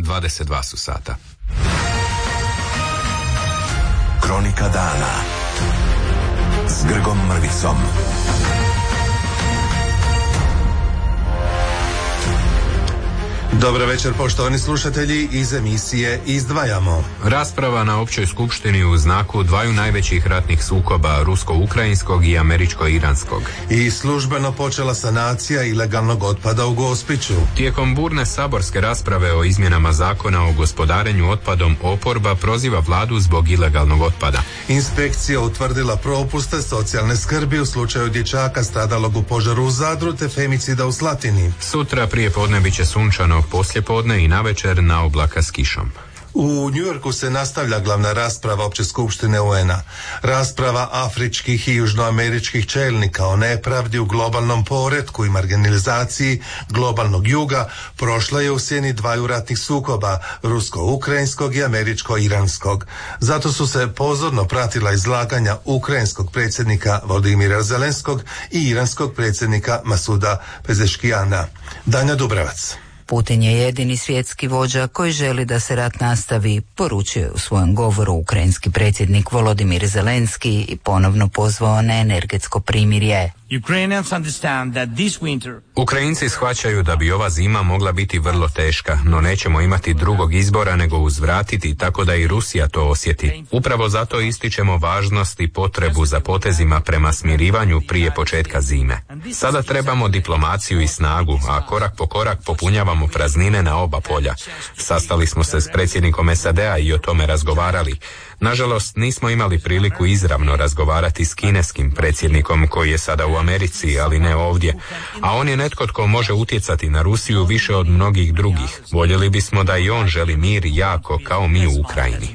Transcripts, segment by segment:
22 su sata. Kronika dana s Grgom Mrvicom. Dobro večer, poštovani slušatelji, iz emisije Izdvajamo. Rasprava na općoj skupštini u znaku dvaju najvećih ratnih sukoba, rusko-ukrajinskog i američko-iranskog. I službeno počela sanacija ilegalnog otpada u Gospiću. Tijekom burne saborske rasprave o izmjenama zakona o gospodarenju otpadom, oporba proziva vladu zbog ilegalnog otpada. Inspekcija utvrdila propuste socijalne skrbi u slučaju dječaka stradalog u požaru u Zadru te femicida u Slatini. Sutra prije podne bit će sunčano, poslijepodne i navečer na oblaka s kišom. U New Yorku se nastavlja glavna rasprava Opće skupštine UN-a. Rasprava afričkih i južnoameričkih čelnika o nepravdi u globalnom poretku i marginalizaciji globalnog juga prošla je u sjeni dvaju ratnih sukoba, rusko-ukrajinskog i američko-iranskog. Zato su se pozorno pratila izlaganja ukrajinskog predsjednika Volodymyra Zelenskog i iranskog predsjednika Masuda Pezeshkiana. Danja Dubravac. Putin je jedini svjetski vođa koji želi da se rat nastavi, poručio je u svojem govoru ukrajinski predsjednik Volodymyr Zelenski i ponovno pozvao na energetsko primirje. Ukrajinci shvaćaju da bi ova zima mogla biti vrlo teška, no nećemo imati drugog izbora nego uzvratiti tako da i Rusija to osjeti. Upravo zato ističemo važnost i potrebu za potezima prema smirivanju prije početka zime. Sada trebamo diplomaciju i snagu, a korak po korak popunjavamo praznine na oba polja. Sastali smo se s predsjednikom SAD-a i o tome razgovarali. Nažalost, nismo imali priliku izravno razgovarati s kineskim predsjednikom koji je sada u Americi, ali ne ovdje. A on je netko tko može utjecati na Rusiju više od mnogih drugih. Voljeli bismo da i on želi mir jako kao mi u Ukrajini.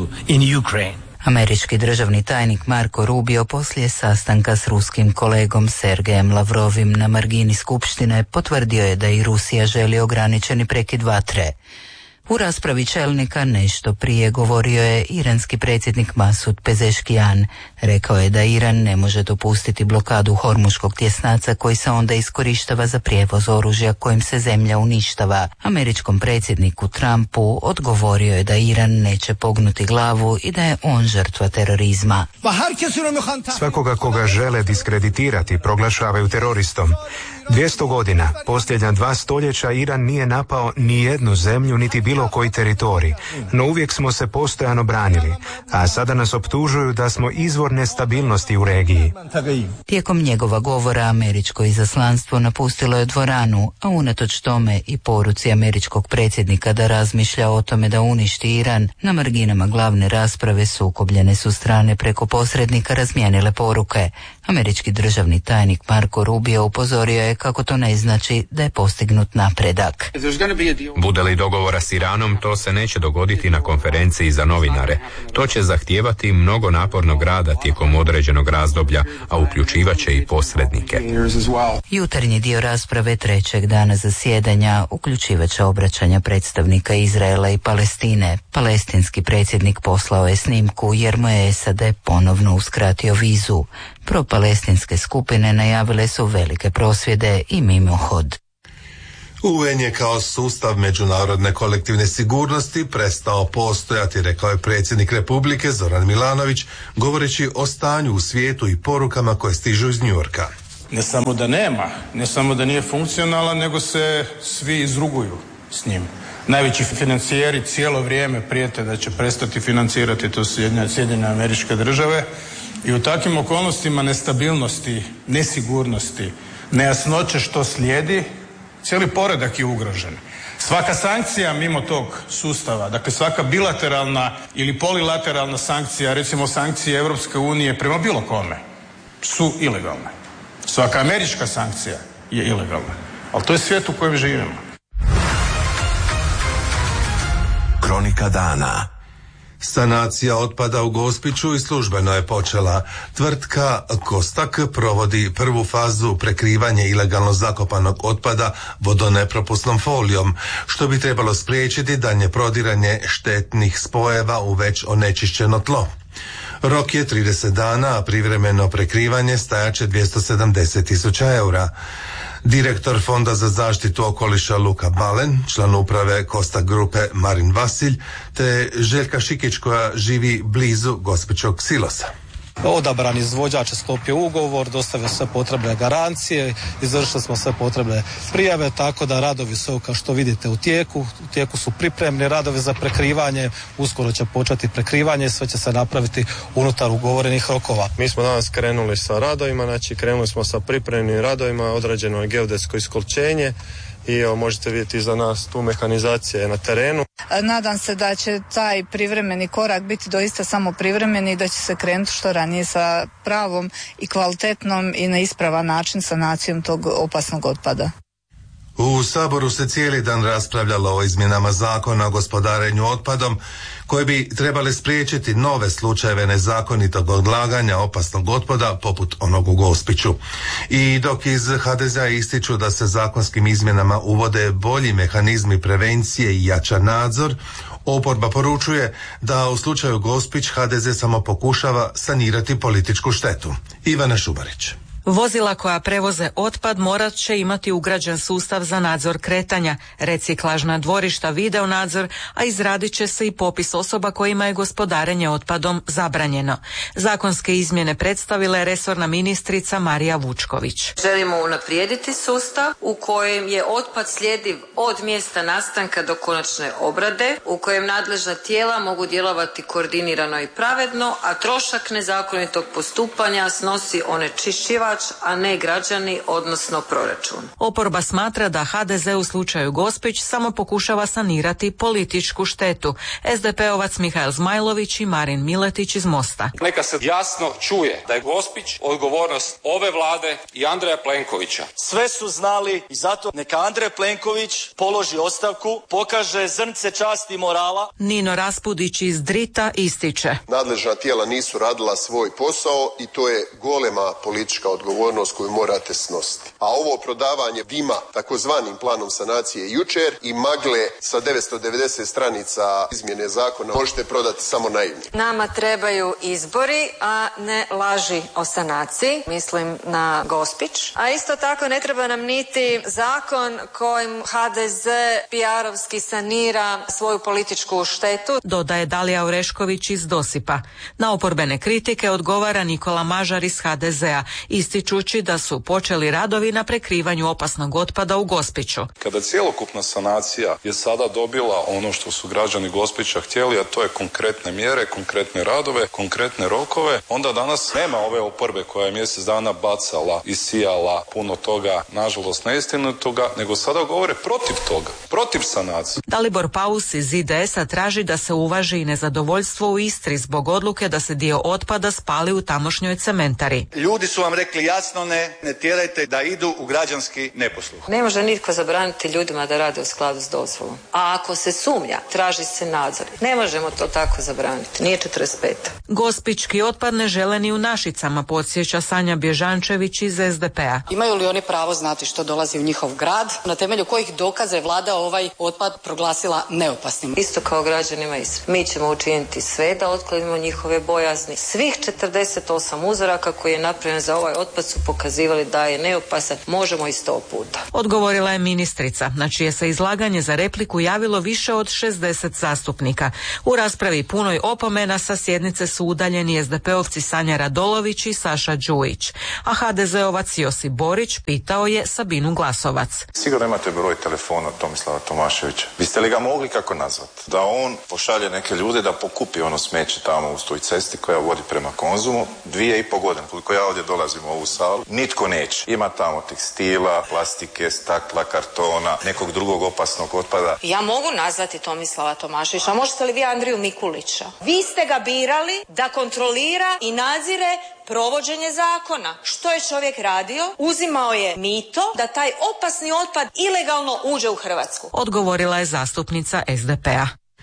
Američki državni tajnik Marko Rubio poslije sastanka s ruskim kolegom Sergejem Lavrovim na margini skupštine potvrdio je da i Rusija želi ograničeni prekid vatre. U raspravi čelnika nešto prije govorio je iranski predsjednik Masud Pezeshkian. Rekao je da Iran ne može dopustiti blokadu Hormuškog tjesnaca koji se onda iskorištava za prijevoz oružja kojim se zemlja uništava. Američkom predsjedniku Trumpu odgovorio je da Iran neće pognuti glavu i da je on žrtva terorizma. Svakoga koga žele diskreditirati proglašavaju teroristom. 200 godina, posljednja 2 stoljeća, Iran nije napao ni jednu zemlju niti bilo koji teritorij, no uvijek smo se postojano branili, a sada nas optužuju da smo izvor nestabilnosti u regiji. Tijekom njegova govora američko izaslanstvo napustilo je dvoranu, a unatoč tome i poruci američkog predsjednika da razmišlja o tome da uništi Iran, na marginama glavne rasprave sukobljene su strane preko posrednika razmijenile poruke. Američki državni tajnik Marko Rubio upozorio je kako to ne znači da je postignut napredak. Bude li dogovora s Iranom, to se neće dogoditi na konferenciji za novinare. To će zahtijevati mnogo napornog rada tijekom određenog razdoblja, a uključivaće i posrednike. Jutarnji dio rasprave trećeg dana zasjedanja uključivaće obraćanja predstavnika Izraela i Palestine. Palestinski predsjednik poslao je snimku jer mu je SAD ponovno uskratio vizu. Propalestinske skupine najavile su velike prosvjede i mimohod. UN je kao sustav međunarodne kolektivne sigurnosti prestao postojati, rekao je predsjednik Republike Zoran Milanović, govoreći o stanju u svijetu i porukama koje stižu iz New Yorka. Ne samo da nema, ne samo da nije funkcionalan, nego se svi izruguju s njim. Najveći financijeri cijelo vrijeme prijete da će prestati financirati, to Sjedinjene Američke Države. I u takvim okolnostima nestabilnosti, nesigurnosti, nejasnoće što slijedi, cijeli poredak je ugrožen. Svaka sankcija mimo tog sustava, dakle svaka bilateralna ili polilateralna sankcija, recimo sankcije Europske unije prema bilo kome, su ilegalne. Svaka američka sankcija je ilegalna. Ali to je svijet u kojem živimo. Kronika dana. Sanacija otpada u Gospiću i službeno je počela. Tvrtka Kostak provodi prvu fazu prekrivanja ilegalno zakopanog otpada vodonepropusnom folijom, što bi trebalo spriječiti daljnje prodiranje štetnih spojeva u već onečišćeno tlo. Rok je 30 dana, a privremeno prekrivanje stajaće 270.000 eura. Direktor Fonda za zaštitu okoliša Luka Balen, član uprave Kosta Grupe Marin Vasilj, te Željka Šikić koja živi blizu Gospićog silosa. Odabran izvođač je sklopio ugovor, dostavio sve potrebne garancije, izvršili smo sve potrebne prijave, tako da radovi su, kao što vidite, u tijeku su pripremni radovi za prekrivanje, uskoro će početi prekrivanje, sve će se napraviti unutar ugovorenih rokova. Mi smo danas krenuli sa radovima, znači krenuli smo sa pripremnim radovima, odrađeno je geodetsko iskolčenje i evo možete vidjeti iza nas tu mehanizacija je na terenu. Nadam se da će taj privremeni korak biti doista samo privremeni i da će se krenuti što ranije sa pravom i kvalitetnom i na ispravan način sanacijom tog opasnog otpada. U Saboru se cijeli dan raspravljalo o izmjenama zakona o gospodarenju otpadom koji bi trebali spriječiti nove slučajeve nezakonitog odlaganja opasnog otpada poput onog u Gospiću. I dok iz HDZ-a ističu da se zakonskim izmjenama uvode bolji mehanizmi prevencije i jača nadzor, oporba poručuje da u slučaju Gospić HDZ samo pokušava sanirati političku štetu. Ivana Šubarić. Vozila koja prevoze otpad morat će imati ugrađen sustav za nadzor kretanja, reciklažna dvorišta video nadzor, a izradit će se i popis osoba kojima je gospodarenje otpadom zabranjeno. Zakonske izmjene predstavila je resorna ministrica Marija Vučković. Želimo unaprijediti sustav u kojem je otpad sljediv od mjesta nastanka do konačne obrade, u kojem nadležna tijela mogu djelovati koordinirano i pravedno, a trošak nezakonitog postupanja snosi onečišćivač, a ne građani, odnosno proračun. Oporba smatra da HDZ u slučaju Gospić samo pokušava sanirati političku štetu. SDP-ovac Mihael Zmajlović i Marin Miletić iz Mosta. Neka se jasno čuje da je Gospić odgovornost ove vlade i Andreja Plenkovića. Sve su znali i zato neka Andrej Plenković položi ostavku, pokaže zrnce časti i morala. Nino Raspudić iz Drita ističe. Nadležna tijela nisu radila svoj posao i to je golema politička odgovornost koju morate snositi. A ovo prodavanje dima takozvanim planom sanacije jučer i magle sa 990 stranica izmjene zakona možete prodati samo naivno. Nama trebaju izbori, a ne laži o sanaciji, mislim na Gospić. A isto tako ne treba nam niti zakon kojim HDZ PR-ovski sanira svoju političku štetu. Dodaje Dalija Orešković iz Dosipa. Na oporbene kritike odgovara Nikola Mažar iz HDZ-a, ističući da su počeli radovi na prekrivanju opasnog otpada u Gospiću. Kada cjelokupna sanacija je sada dobila ono što su građani Gospića htjeli, a to je konkretne mjere, konkretne radove, konkretne rokove, onda danas nema ove oporbe koja je mjesec dana bacala i sijala puno toga, nažalost neistinitoga, nego sada govore protiv toga, protiv sanacije. Dalibor Paus iz IDS-a traži da se uvaži i nezadovoljstvo u Istri zbog odluke da se dio otpada spali u tamošnjoj cementari. Ljudi su vam rekli jasno ne tjerajte da idu u građanski neposluh. Ne može nitko zabraniti ljudima da rade u skladu s dozvolom. A ako se sumnja, traži se nadzor. Ne možemo to tako zabraniti. Nije 45. Gospićki otpad ne žele ni u Našicama, podsjeća Sanja Bježančević iz SDP-a. Imaju li oni pravo znati što dolazi u njihov grad? Na temelju kojih dokaza je vlada ovaj otpad proglasila neopasnim? Isto kao građanima Istre. Mi ćemo učiniti sve da otklonimo njihove bojazni. Svih 48 uzoraka koji je napravljen za ovaj otpad su pokazivali da je neopasan, možemo i 100 puta. Odgovorila je ministrica, na čije se izlaganje za repliku javilo više od 60 zastupnika. U raspravi punoj opomena sa sjednice su udaljeni SDP-ovci Sanja Radolović i Saša Đujić, a HDZ-ovac Josip Borić pitao je Sabinu Glasovac. Sigurno imate broj telefona Tomislava Tomaševića. Biste li ga mogli kako nazvati? Da on pošalje neke ljude da pokupi ono smeće tamo u toj cesti koja vodi prema Konzumu 2,5 godine, koliko ja ovdje dolazim u ovu salu, nitko neće. Ima tamo tekstila, plastike, stakla, kartona, nekog drugog opasnog otpada. Ja mogu nazvati Tomislava Tomaševića, a možete li vi Andriju Mikulića? Vi ste ga birali da kontrolira i nadzire provođenje zakona. Što je čovjek radio? Uzimao je mito da taj opasni otpad ilegalno uđe u Hrvatsku. Odgovorila je zastupnica SDP-a.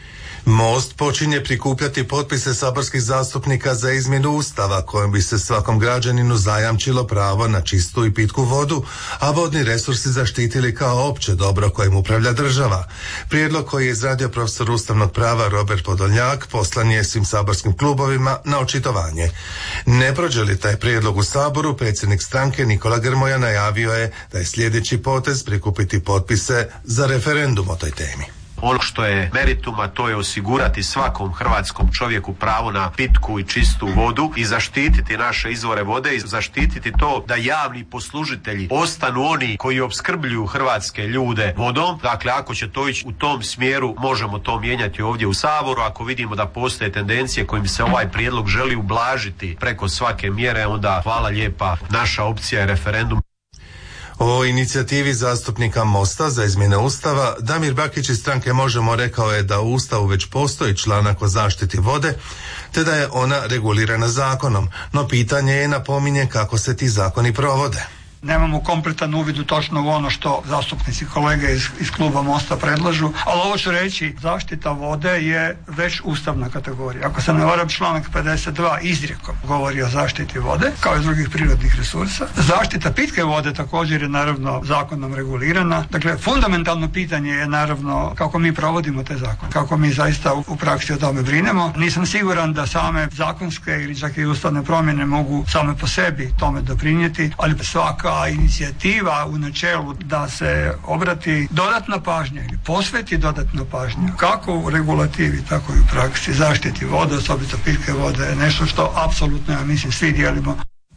Most počinje prikupljati potpise saborskih zastupnika za izmjenu Ustava kojom bi se svakom građaninu zajamčilo pravo na čistu i pitku vodu, a vodni resursi zaštitili kao opće dobro kojim upravlja država. Prijedlog koji je izradio profesor ustavnog prava Robert Podolnjak poslan je svim saborskim klubovima na očitovanje. Ne prođe li taj prijedlog u Saboru, predsjednik stranke Nikola Grmoja najavio je da je sljedeći potez prikupiti potpise za referendum o toj temi. Ono što je meritum, a to je osigurati svakom hrvatskom čovjeku pravo na pitku i čistu vodu i zaštititi naše izvore vode i zaštititi to da javni poslužitelji ostanu oni koji opskrbljuju hrvatske ljude vodom. Dakle, ako će to ići u tom smjeru, možemo to mijenjati ovdje u Saboru. Ako vidimo da postoje tendencije kojim se ovaj prijedlog želi ublažiti preko svake mjere, onda hvala lijepa, naša opcija je referendum. O inicijativi zastupnika Mosta za izmjene Ustava Damir Bakić iz stranke Možemo rekao je da u Ustavu već postoji članak o zaštiti vode, te da je ona regulirana zakonom, no pitanje je, napominje, kako se ti zakoni provode. Nemamo kompletan uvid u točno u ono što zastupnici kolege iz kluba Mosta predlažu, ali ovo ću reći, zaštita vode je već ustavna kategorija. Ako se ne varam, članak 52 izrijekom govori o zaštiti vode, kao i drugih prirodnih resursa. Zaštita pitke vode također je naravno zakonom regulirana. Dakle, fundamentalno pitanje je naravno kako mi provodimo te zakone, kako mi zaista u praksi o tome brinemo. Nisam siguran da same zakonske ili čak i ustavne promjene mogu same po sebi tome doprinijeti, ali svaka inicijativa u načelu da se obrati dodatna pažnja ili posveti dodatna pažnja kako u regulativi, tako i u praksi zaštiti vode, osobito pitke vode, je nešto što apsolutno, ja mislim, svi dijelimo.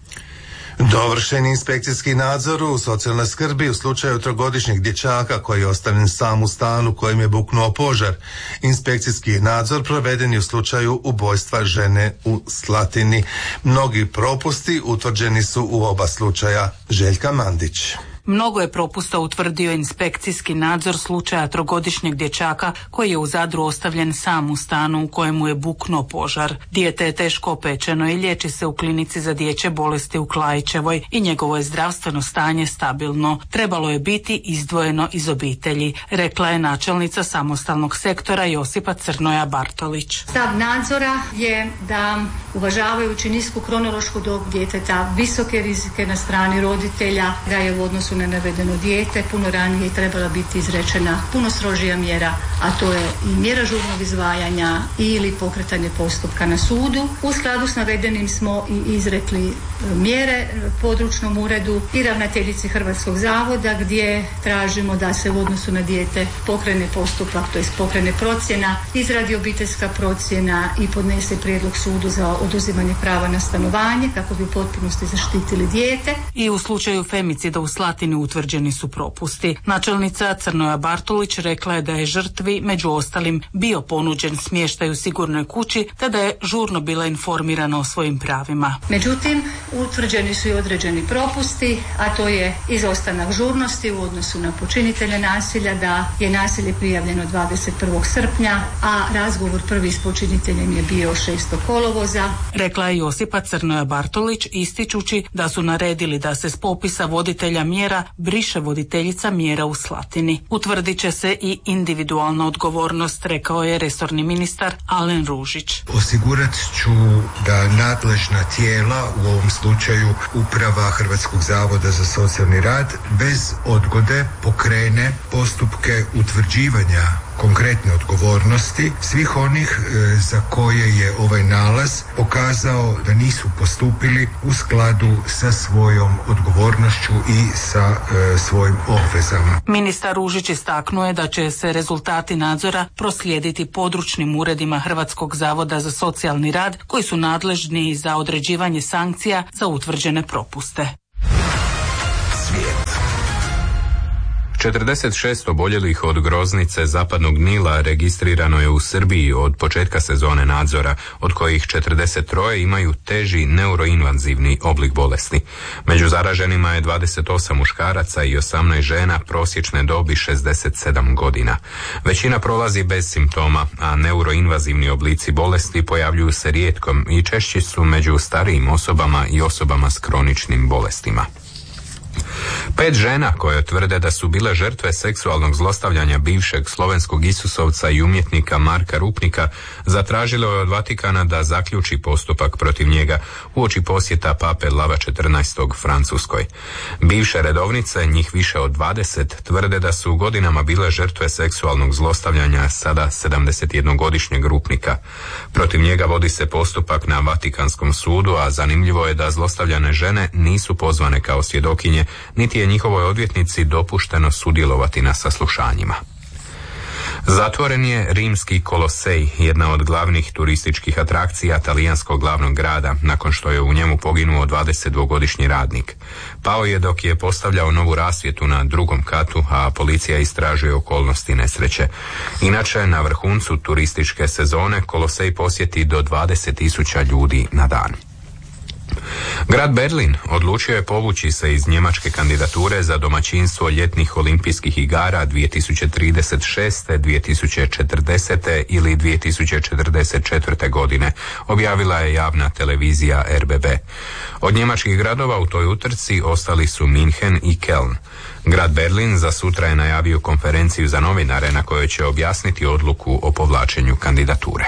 Dovršen inspekcijski nadzor u socijalnoj skrbi u slučaju trogodišnjeg dječaka koji je ostavljen sam u stanu kojim je buknuo požar. Inspekcijski nadzor proveden je u slučaju ubojstva žene u Slatini. Mnogi propusti utvrđeni su u oba slučaja. Željka Mandić. Mnogo je propusta utvrdio inspekcijski nadzor slučaja trogodišnjeg dječaka koji je u Zadru ostavljen sam u stanu u kojemu je buknuo požar. Dijete je teško opečeno i liječi se u klinici za dječje bolesti u Klajićevoj i njegovo je zdravstveno stanje stabilno. Trebalo je biti izdvojeno iz obitelji, rekla je načelnica samostalnog sektora Josipa Crnoja Bartolić. Stav nadzora je da, uvažavajući nisku kronološku dob djeteta, visoke rizike na strani roditelja, da je u odnosu na navedeno dijete puno ranije trebala biti izrečena puno strožija mjera, a to je i mjera žurnog izdvajanja ili pokretanje postupka na sudu. U skladu s navedenim smo i izrekli mjere područnom uredu i ravnateljici Hrvatskog zavoda gdje tražimo da se u odnosu na dijete pokrene postupak, to jest pokrene procjena, izradi obiteljska procjena i podnese prijedlog sudu za oduzimanje prava na stanovanje kako bi u potpunosti zaštitili dijete. I u slučaju femicida u Slatini utvrđeni su propusti. Načelnica Crnoja Bartolić rekla je da je žrtvi među ostalim bio ponuđen smještaj u sigurnoj kući te da je žurno bila informirana o svojim pravima. Međutim, utvrđeni su i određeni propusti, a to je izostanak žurnosti u odnosu na počinitelja nasilja, da je nasilje prijavljeno 21. srpnja, a razgovor prvi s počiniteljem je bio 6. kolovoza. Rekla je Josipa Crnoja Bartolić ističući da su naredili da se s popisa voditelja mjera briše voditeljica mjera u Slatini. Utvrdit će se i individualna odgovornost, rekao je resorni ministar Alen Ružić. Osigurat ću da nadležna tijela, u ovom slučaju Uprava Hrvatskog zavoda za socijalni rad, bez odgode pokrene postupke utvrđivanja konkretne odgovornosti svih onih za koje je ovaj nalaz pokazao da nisu postupili u skladu sa svojom odgovornošću i sa svojim obvezama. Ministar Ružić istaknuo je da će se rezultati nadzora proslijediti područnim uredima Hrvatskog zavoda za socijalni rad koji su nadležni za određivanje sankcija za utvrđene propuste. 46 oboljelih od groznice zapadnog Nila registrirano je u Srbiji od početka sezone nadzora, od kojih 43 imaju teži neuroinvazivni oblik bolesti. Među zaraženima je 28 muškaraca i 18 žena prosječne dobi 67 godina. Većina prolazi bez simptoma, a neuroinvazivni oblici bolesti pojavljuju se rijetkom i češći su među starijim osobama i osobama s kroničnim bolestima. 5 žena koje tvrde da su bile žrtve seksualnog zlostavljanja bivšeg slovenskog Isusovca i umjetnika Marka Rupnika zatražilo je od Vatikana da zaključi postupak protiv njega uoči posjeta pape Lava XIV Francuskoj. Bivše redovnice, njih više od 20, tvrde da su godinama bile žrtve seksualnog zlostavljanja sada 71-godišnjeg Rupnika. Protiv njega vodi se postupak na Vatikanskom sudu, a zanimljivo je da zlostavljane žene nisu pozvane kao svjedokinje, niti je njihovoj odvjetnici dopušteno sudjelovati na saslušanjima. Zatvoren je rimski Kolosej, jedna od glavnih turističkih atrakcija talijanskog glavnog grada, nakon što je u njemu poginuo 22-godišnji radnik. Pao je dok je postavljao novu rasvjetu na drugom katu, a policija istražuje okolnosti nesreće. Inače, na vrhuncu turističke sezone Kolosej posjeti do 20.000 ljudi na dan. Grad Berlin odlučio je povući se iz njemačke kandidature za domaćinstvo ljetnih olimpijskih igara 2036., 2040. ili 2044. godine, objavila je javna televizija RBB. Od njemačkih gradova u toj utrci ostali su München i Köln. Grad Berlin za sutra je najavio konferenciju za novinare na kojoj će objasniti odluku o povlačenju kandidature.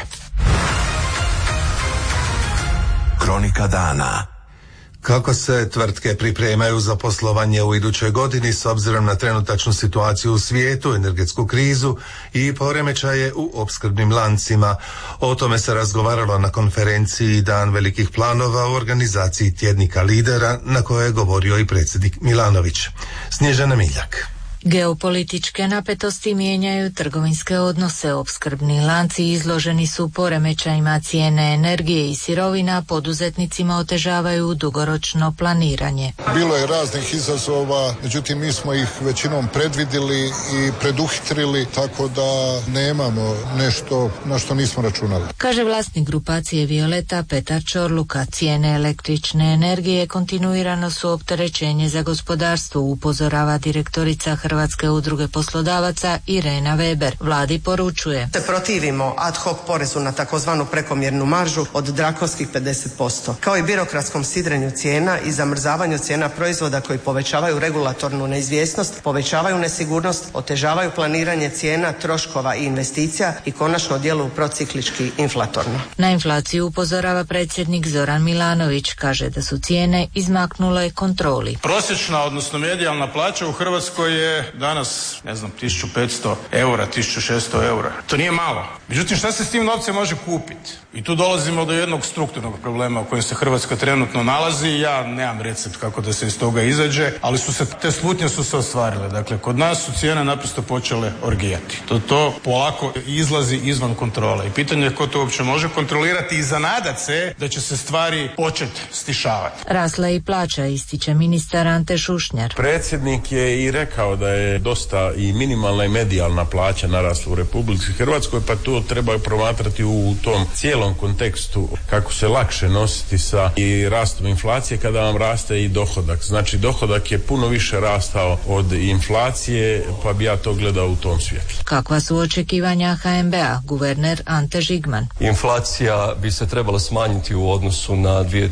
Kronika dana. Kako se tvrtke pripremaju za poslovanje u idućoj godini s obzirom na trenutačnu situaciju u svijetu, energetsku krizu i poremećaje u opskrbnim lancima? O tome se razgovaralo na konferenciji Dan velikih planova u organizaciji tjednika Lidera, na kojoj je govorio i predsjednik Milanović. Snježana Miljak. Geopolitičke napetosti mijenjaju trgovinske odnose. Opskrbni lanci izloženi su poremećajima cijene energije i sirovina, poduzetnicima otežavaju dugoročno planiranje. Bilo je raznih izazova, međutim mi smo ih većinom predvidjeli i preduhitrili, tako da nemamo nešto na što nismo računali. Kaže vlasnik grupacije Violeta Petar Čorluka, cijene električne energije kontinuirano su opterećenje za gospodarstvo, upozorava direktorica Hrvatske udruge poslodavaca Irena Weber. Vladi poručuje: se protivimo ad hoc porezu na takozvanu prekomjernu maržu od drakonskih 50%, kao i birokratskom sidrenju cijena i zamrzavanju cijena proizvoda koji povećavaju regulatornu neizvjesnost, povećavaju nesigurnost, otežavaju planiranje cijena, troškova i investicija i konačno djeluju prociklički inflatorno. Na inflaciju upozorava predsjednik Zoran Milanović, kaže da su cijene izmaknule kontroli. Prosječna, odnosno medijalna plaća u Hrvatskoj je danas, 1500 eura, 1600 eura. To nije malo. Međutim, šta se s tim novcem može kupiti? I tu dolazimo do jednog strukturnog problema u kojem se Hrvatska trenutno nalazi. Ja nemam recept kako da se iz toga izađe, ali te slutnje su se ostvarile. Dakle, kod nas su cijene naprosto počele orgijati. To polako izlazi izvan kontrole. I pitanje je ko to uopće može kontrolirati i zanadat se da će se stvari početi stišavati. Rasla i plaća, ističe ministar Ante Šušnjar. Predsjednik je i rekao da je dosta i minimalna i medijalna plaća narasla u Republici Hrvatskoj, pa to treba promatrati u tom cijelom kontekstu kako se lakše nositi sa i rastom inflacije kada vam raste i dohodak. Znači dohodak je puno više rastao od inflacije, pa bi ja to gledao u tom svjetlu. Kakva su očekivanja HNB-a, guverner Ante Žigman? Inflacija bi se trebala smanjiti u odnosu na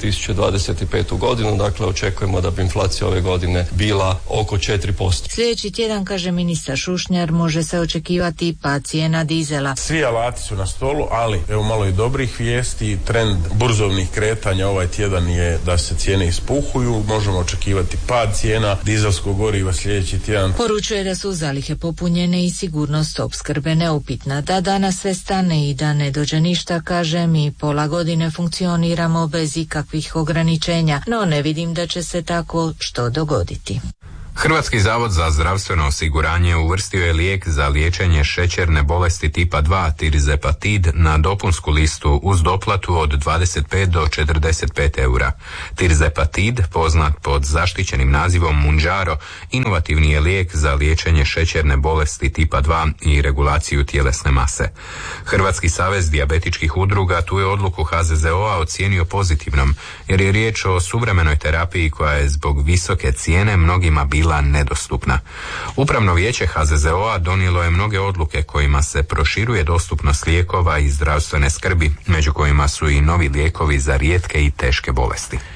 2025. godinu, dakle očekujemo da bi inflacija ove godine bila oko 4%. Sljedeći tjedan, kaže ministar Šušnjar, može se očekivati pad cijena dizela. Svi alati su na stolu, ali evo malo i dobrih vijesti. Trend burzovnih kretanja ovaj tjedan je da se cijene ispuhuju. Možemo očekivati pad cijena dizelskog goriva sljedeći tjedan. Poručuje da su zalihe popunjene i sigurnost opskrbe neupitna. Da danas sve stane i da ne dođe ništa, kaže, mi pola godine funkcioniramo bez ikakvih ograničenja, no ne vidim da će se tako što dogoditi. Hrvatski zavod za zdravstveno osiguranje uvrstio je lijek za liječenje šećerne bolesti tipa 2 tirzepatid na dopunsku listu uz doplatu od 25 do 45 eura. Tirzepatid, poznat pod zaštićenim nazivom Mounjaro, inovativni je lijek za liječenje šećerne bolesti tipa 2 i regulaciju tjelesne mase. Hrvatski savez dijabetičkih udruga tu je odluku HZZO-a ocijenio pozitivnom, jer je riječ o suvremenoj terapiji koja je zbog visoke cijene mnogima bila nedostupna. Upravno vijeće HZZO-a donijelo je mnoge odluke kojima se proširuje dostupnost lijekova i zdravstvene skrbi, među kojima su i novi lijekovi za rijetke i teške bolesti.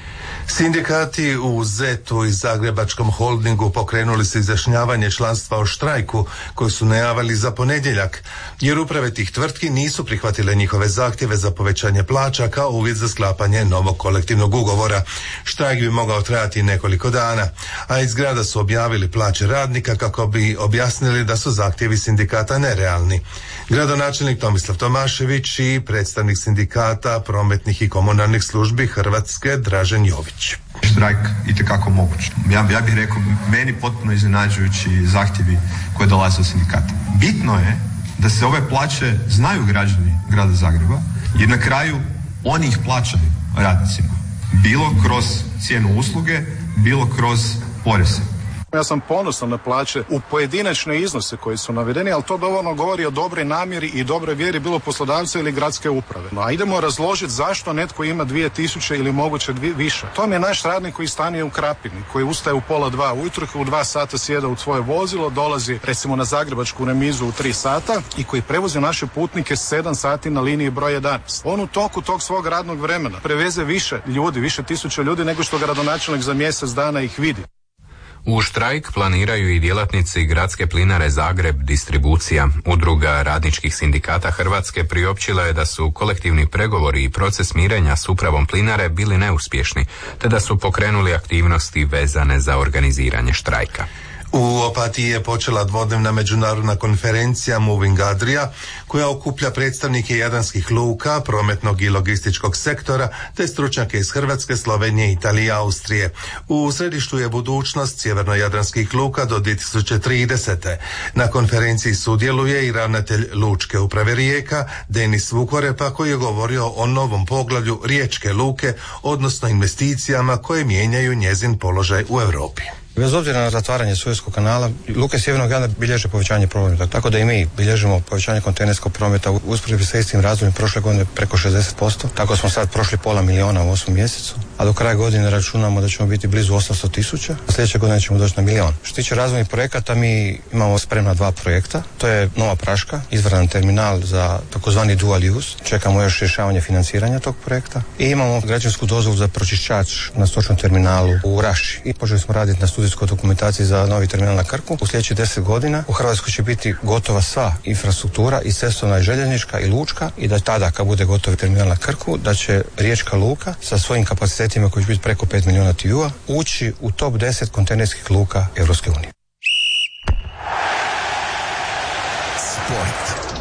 Sindikati u ZET-u i Zagrebačkom holdingu pokrenuli su izjašnjavanje članstva o štrajku koji su najavili za ponedjeljak, jer uprave tih tvrtki nisu prihvatile njihove zahtjeve za povećanje plaća kao uvjet za sklapanje novog kolektivnog ugovora. Štrajk bi mogao trajati nekoliko dana, a iz grada su objavili plaće radnika kako bi objasnili da su zahtjevi sindikata nerealni. Gradonačelnik Tomislav Tomašević i predstavnik sindikata prometnih i komunalnih službi Hrvatske Dražen Jović. Štrajk itekako moguć. Ja bih rekao, meni potpuno iznenađujući zahtjevi koje dolaze od sindikata. Bitno je da se ove plaće znaju građani grada Zagreba, jer na kraju oni ih plaćaju radnicima. Bilo kroz cijenu usluge, bilo kroz poreze. Ja sam ponosan na plaće u pojedinačne iznose koji su navedeni, ali to dovoljno govori o dobroj namjeri i dobroj vjeri bilo poslodavca ili gradske uprave. No, a idemo razložiti zašto netko ima 2000 ili moguće više. To mi je naš radnik koji stanuje u Krapini, koji ustaje u 1:30 ujutro, u 2 sata sjeda u svoje vozilo, dolazi recimo na Zagrebačku remizu u 3 sata i koji prevozi naše putnike 7 sati na liniji broj 11. On u toku tog svog radnog vremena preveze više ljudi, više tisuća ljudi nego što gradonačelnik za mjesec dana ih vidi. U štrajk planiraju i djelatnici Gradske plinare Zagreb Distribucija. Udruga radničkih sindikata Hrvatske priopćila je da su kolektivni pregovori i proces mirenja s upravom plinare bili neuspješni, te da su pokrenuli aktivnosti vezane za organiziranje štrajka. U Opatiji je počela dvodnevna međunarodna konferencija Moving Adria, koja okuplja predstavnike jadranskih luka, prometnog i logističkog sektora, te stručnjake iz Hrvatske, Slovenije, Italije i Austrije. U središtu je budućnost sjevernojadranskih luka do 2030. Na konferenciji sudjeluje i ravnatelj Lučke uprave Rijeka, Denis Vukorepa, koji je govorio o novom poglavlju Riječke luke, odnosno investicijama koje mijenjaju njezin položaj u Europi. Bez obzira na zatvaranje Suezkog kanala, luke sjevernog Jadrana bilježe povećanje prometa, tako da i mi bilježimo povećanje kontejnerskog prometa u usporedbi sa istim razdobljem prošle godine preko 60%, tako smo sad prošli 500.000 u 8 mjesecu, a do kraja godine računamo da ćemo biti blizu 800.000, a sljedeće godine ćemo doći na 1 milion. Što se tiče razvojnih projekata, mi imamo spremna 2 projekta, to je Nova Praška, izvaran terminal za takozvani dual use, čekamo još rješavanje financiranja tog projekta i imamo građevinsku dozvolu za pročišćač na stočnom terminalu u Raši i počeli smo raditi na studijskoj dokumentaciji za novi terminal na Krku. U sljedećih 10 godina u Hrvatskoj će biti gotova sva infrastruktura i cestovna i željeznička i lučka i da tada kad bude gotov terminal na Krku da će Riječka luka sa svojim kapacitetima koji će biti preko 5 milijuna TEU-a ući u top 10 kontejnerskih luka Europske unije. Sport.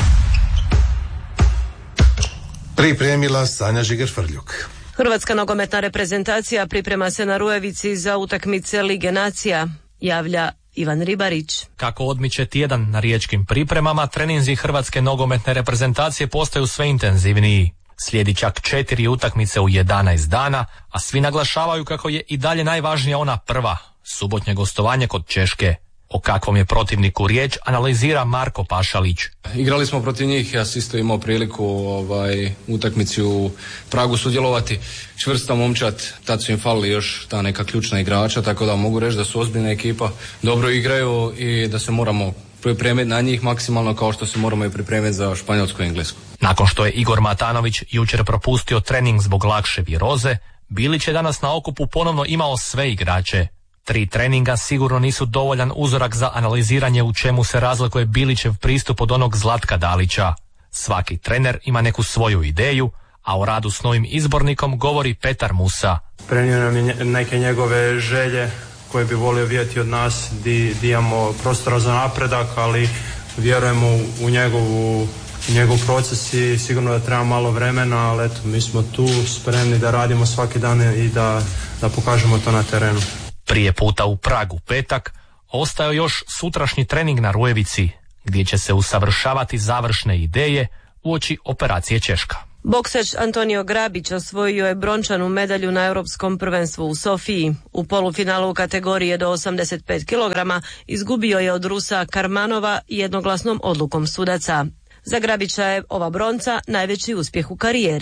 Pripremila Sanja Žiger-Frljuk. Hrvatska nogometna reprezentacija priprema se na Rujevici za utakmice Lige nacija, javlja Ivan Ribarić. Kako odmiče tjedan na riječkim pripremama, treninzi Hrvatske nogometne reprezentacije postaju sve intenzivniji. Slijedi čak 4 utakmice u 11 dana, a svi naglašavaju kako je i dalje najvažnija ona prva, subotnje gostovanje kod Češke. O kakvom je protivniku riječ analizira Marko Pašalić. Igrali smo protiv njih, ja sam isto imao priliku utakmici u Pragu sudjelovati. Čvrsta momčad, tad su im falili još ta neka ključna igrača, tako da mogu reći da su ozbiljna ekipa, dobro igraju i da se moramo pripremiti na njih maksimalno kao što se moramo i pripremiti za Španjolsku i Englesku. Nakon što je Igor Matanović jučer propustio trening zbog lakše viroze, Bilić je danas na okupu ponovno imao sve igrače. 3 treninga sigurno nisu dovoljan uzorak za analiziranje u čemu se razlikuje Bilićev pristup od onog Zlatka Dalića. Svaki trener ima neku svoju ideju, a o radu s novim izbornikom govori Petar Musa. Prenio nam je neke njegove želje koje bi volio vidjeti od nas, di imamo prostora za napredak, ali vjerujemo u njegov proces i sigurno da treba malo vremena, ali eto, mi smo tu spremni da radimo svaki dan i da pokažemo to na terenu. Prije puta u Pragu petak, ostao još sutrašnji trening na Rujevici, gdje će se usavršavati završne ideje uoči operacije Češka. Boksač Antonio Grabić osvojio je brončanu medalju na Europskom prvenstvu u Sofiji. U polufinalu kategorije do 85 kg izgubio je od Rusa Karmanova jednoglasnom odlukom sudaca. Za Grabića je ova bronca najveći uspjeh u karijeri.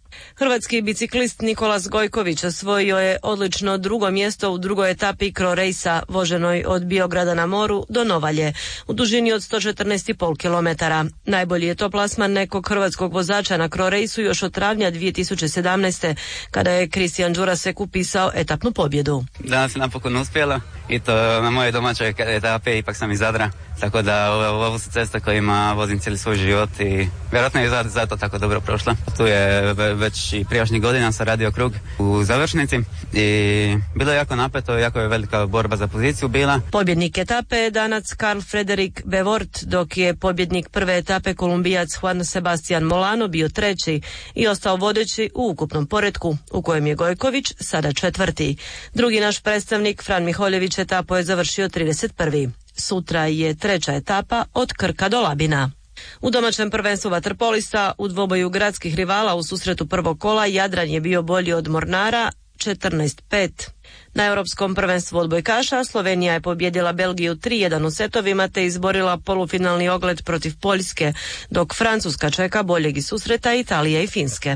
Hrvatski biciklist Nikolas Gojković osvojio je odlično drugo mjesto u drugoj etapi Cro Racea voženoj od Biograda na moru do Novalje u dužini od 114,5 km. Najbolji je to plasman nekog hrvatskog vozača na Cro Raceu još od travnja 2017. kada je Kristijan Đurasek upisao etapnu pobjedu. Danas je napokon uspjela i to na moje domaćoj etape, ipak sam iz Zadra, tako da ovo su cesta kojima vozim cijeli svoj život i vjerojatno je zato tako dobro prošla. Tu je već i prijašnjih godina sam radio krug u završnici i bilo je jako napeto, jako je velika borba za poziciju bila. Pobjednik etape je Danac Karl Frederik Bevort, dok je pobjednik prve etape Kolumbijac Juan Sebastian Molano bio treći i ostao vodeći u ukupnom poretku, u kojem je Gojković sada četvrti. Drugi naš predstavnik Fran Miholjević etapu je završio 31. Sutra je treća etapa od Krka do Labina. U domaćem prvenstvu vaterpolista u dvoboju gradskih rivala u susretu prvog kola Jadran je bio bolji od Mornara 14-5. Na europskom prvenstvu odbojkaša Slovenija je pobjedila Belgiju 3-1 u setovima te izborila polufinalni ogled protiv Poljske, dok Francuska čeka boljeg i susreta Italije i Finske.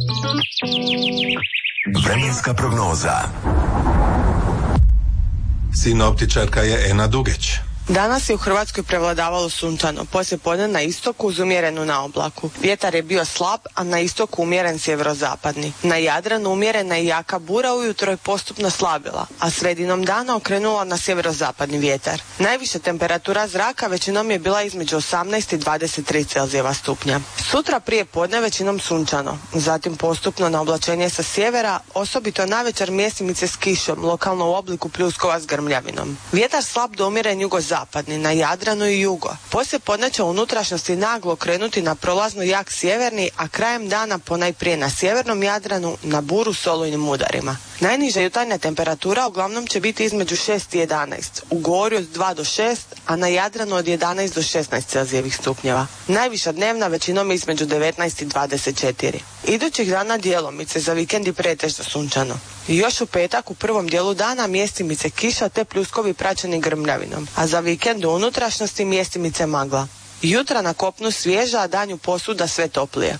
Vremenska prognoza. Sinoptičarka je Ena Dugeć. Danas je u Hrvatskoj prevladavalo sunčano, poslijepodne na istoku uz umjerenu naoblaku. Vjetar je bio slab, a na istoku umjeren sjeverozapadni. Na Jadranu umjerena i jaka bura ujutro je postupno slabila, a sredinom dana okrenula na sjeverozapadni vjetar. Najviša temperatura zraka većinom je bila između 18 i 23 Celzijeva stupnja. Sutra prije podne većinom sunčano, zatim postupno na oblačenje sa sjevera, osobito navečer mjestimice s kišom, lokalno u obliku pljuskova s grmljavinom. Vjetar slab do umjeren jugozapadni na Jadranu i jugo. Poslije podne će unutrašnjosti naglo krenuti na prolazno jak sjeverni, a krajem dana ponajprije na sjevernom Jadranu na buru s olujnim udarima. Najniža jutarnja temperatura uglavnom će biti između 6 i 11, u Gorju od 2 do 6, a na Jadranu od 11 do 16 Celzijevih stupnjeva. Najviša dnevna većinom između 19 i 24. Idućih dana djelomice, za vikendi pretežno sunčano. I još u petak u prvom dijelu dana mjestimice kiša te pljuskovi praćeni grmljavinom, a za vikend u unutrašnjosti mjestimice magla. Jutra na kopnu svježa, a danju posuda sve toplije.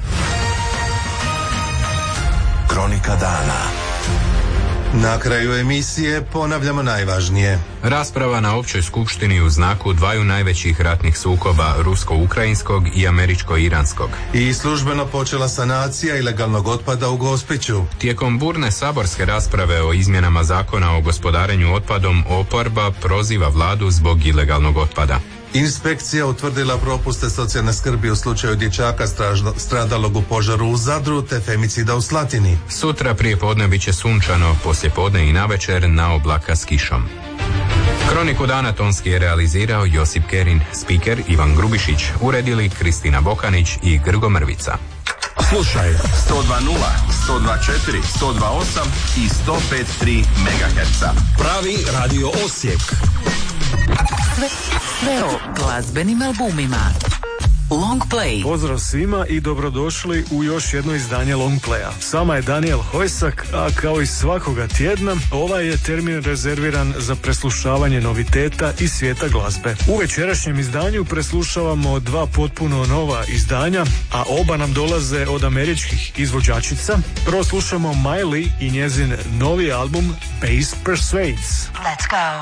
Kronika dana. Na kraju emisije ponavljamo najvažnije. Rasprava na općoj skupštini u znaku dvaju najvećih ratnih sukoba, rusko-ukrajinskog i američko-iranskog. I službeno počela sanacija ilegalnog otpada u Gospiću. Tijekom burne saborske rasprave o izmjenama zakona o gospodarenju otpadom, oporba proziva vladu zbog ilegalnog otpada. Inspekcija utvrdila propuste socijalne skrbi u slučaju dječaka stradalog u požaru u Zadru te femicida u Slatini. Sutra prije podne bit će sunčano, poslije podne i navečer na oblaka s kišom. Kroniku dana tonski je realizirao Josip Kerin, spiker Ivan Grubišić, uredili Kristina Bokanić i Grgo Mrvica. Slušaj 102.0, 102.4, 102.8 i 105.3 MHz. Pravi radio Osijek. Sve o glazbenim albumima. Long Play. Pozdrav svima i dobrodošli u još jedno izdanje Long Playa. Sama je Daniel Hojsak, a kao i svakoga tjedna, ovaj je termin rezerviran za preslušavanje noviteta iz svijeta glazbe. U večerašnjem izdanju preslušavamo dva potpuno nova izdanja, a oba nam dolaze od američkih izvođačica. Prvo slušamo Miley i njezin novi album Bass Persuades. Let's go.